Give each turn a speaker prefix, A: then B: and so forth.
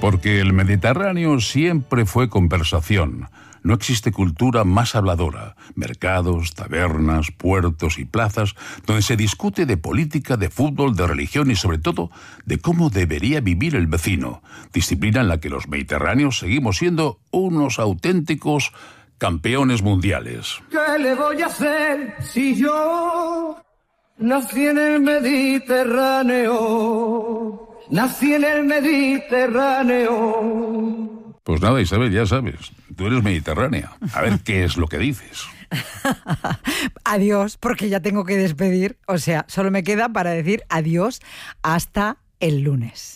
A: Porque el Mediterráneo siempre fue conversación. No existe cultura más habladora. Mercados, tabernas, puertos y plazas, donde se discute de política, de fútbol, de religión y sobre todo de cómo debería vivir el vecino. Disciplina en la que los mediterráneos seguimos siendo unos auténticos campeones mundiales.
B: ¿Qué le voy a hacer si yo nací en el Mediterráneo? Nací en el Mediterráneo.
A: Pues nada, Isabel, ya sabes, tú eres mediterránea. A ver qué es lo que dices.
C: Adiós, porque ya tengo que despedir. O sea, solo me queda para decir adiós hasta el lunes.